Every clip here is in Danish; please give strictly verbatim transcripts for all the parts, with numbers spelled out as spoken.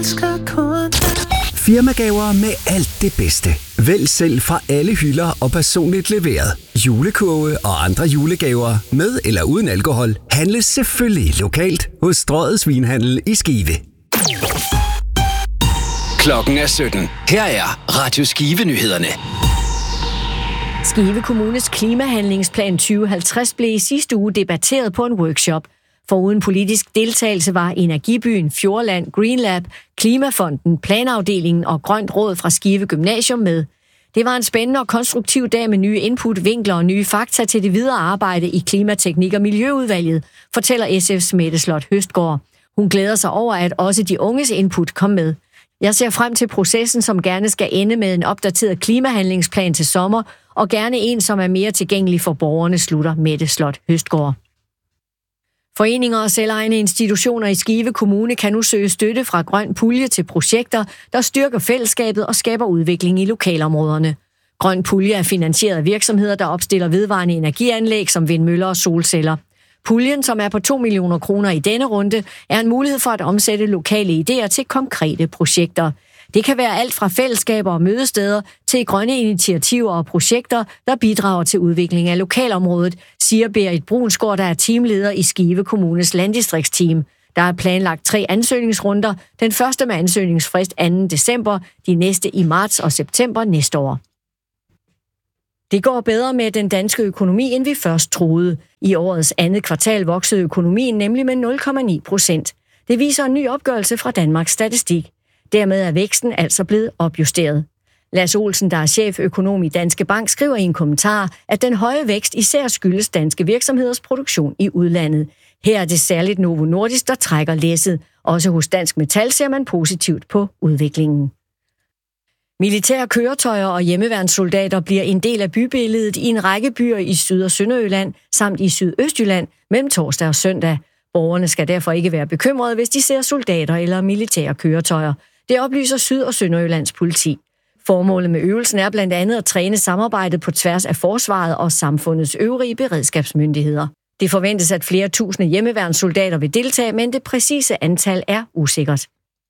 Firmagaver med alt det bedste. Vælg selv fra alle hylder og personligt leveret. Julekurve og andre julegaver med eller uden alkohol handles selvfølgelig lokalt hos Strøget Svinhandel i Skive. Klokken er sytten. Her er Radio Skive-nyhederne. Skive Kommunes klimahandlingsplan tyve halvtreds blev i sidste uge debatteret på en workshop. Foruden politisk deltagelse var Energibyen, Fjordland, Greenlab, Klimafonden, Planafdelingen og Grønt Råd fra Skive Gymnasium med. Det var en spændende og konstruktiv dag med nye input, vinkler og nye fakta til det videre arbejde i Klimateknik- og Miljøudvalget, fortæller S F's Mette Slot Høstgaard. Hun glæder sig over, at også de unges input kom med. Jeg ser frem til processen, som gerne skal ende med en opdateret klimahandlingsplan til sommer, og gerne en, som er mere tilgængelig for borgerne, slutter Mette Slot Høstgaard. Foreninger og selvejende institutioner i Skive Kommune kan nu søge støtte fra Grøn Pulje til projekter, der styrker fællesskabet og skaber udvikling i lokalområderne. Grøn Pulje er finansieret af virksomheder, der opstiller vedvarende energianlæg som vindmøller og solceller. Puljen, som er på to millioner kroner i denne runde, er en mulighed for at omsætte lokale idéer til konkrete projekter. Det kan være alt fra fællesskaber og mødesteder til grønne initiativer og projekter, der bidrager til udvikling af lokalområdet, siger Berit Brunsgaard, der er teamleder i Skive Kommunes landdistriktsteam. Der er planlagt tre ansøgningsrunder, den første med ansøgningsfrist anden december, de næste i marts og september næste år. Det går bedre med den danske økonomi, end vi først troede. I årets andet kvartal voksede økonomien nemlig med nul komma ni procent. Det viser en ny opgørelse fra Danmarks Statistik. Dermed er væksten altså blevet opjusteret. Lasse Olsen, der er cheføkonom i Danske Bank, skriver i en kommentar, at den høje vækst især skyldes danske virksomheders produktion i udlandet. Her er det særligt Novo Nordisk, der trækker læsset. Også hos Dansk Metal ser man positivt på udviklingen. Militære køretøjer og hjemmeværnssoldater bliver en del af bybilledet i en række byer i Syd- og Sønderjylland samt i Sydøstjylland mellem torsdag og søndag. Borgerne skal derfor ikke være bekymrede, hvis de ser soldater eller militære køretøjer. Det oplyser Syd- og Sønderjyllands politi. Formålet med øvelsen er blandt andet at træne samarbejdet på tværs af forsvaret og samfundets øvrige beredskabsmyndigheder. Det forventes, at flere tusinde hjemmeværnssoldater vil deltage, men det præcise antal er usikkert.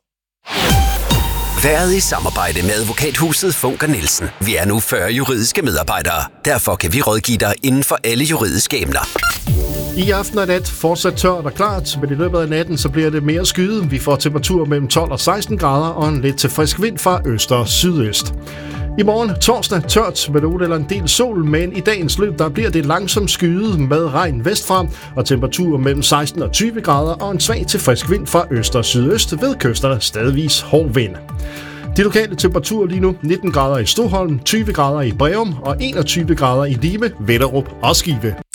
Været i samarbejde med advokathuset Funker Nielsen. Vi er nu fyrre juridiske medarbejdere. Derfor kan vi rådgive dig inden for alle juridiske emner. I aften og nat fortsat tørt og klart, men i løbet af natten så bliver det mere skyet. Vi får temperaturer mellem tolv og seksten grader og en lidt til frisk vind fra øst og sydøst. I morgen torsdag tørt med noget eller en del sol, men i dagens løb der bliver det langsomt skyet med regn vestfra og temperaturer mellem seksten og tyve grader og en svag til frisk vind fra øst og sydøst ved kysterne stedvis hård vind. De lokale temperaturer lige nu nitten grader i Stoholm, tyve grader i Breum og enogtyve grader i Lime, Vetterup og Skive.